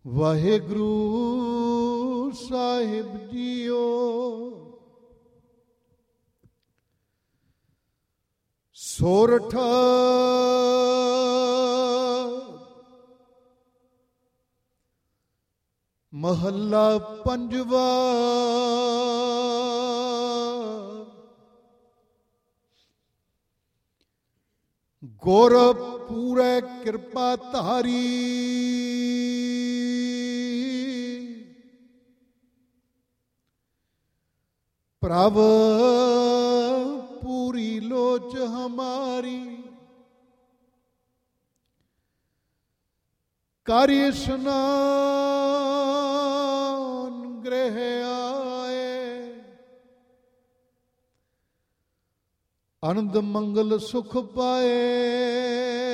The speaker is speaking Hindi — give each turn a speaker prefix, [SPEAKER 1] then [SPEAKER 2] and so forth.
[SPEAKER 1] ਵਾਹਿਗੁਰੂ ਸਾਹਿਬ ਜੀਓ। ਸੋਰਠ ਮਹੱਲਾ ਪੰਜਵਾ। ਗੁਰ ਪੂਰੇ ਕਿਰਪਾ ਧਾਰੀ, प्रभ पूरी लोच हमारी। कार्य स्नान गृह आए, आनंद मंगल सुख पाए।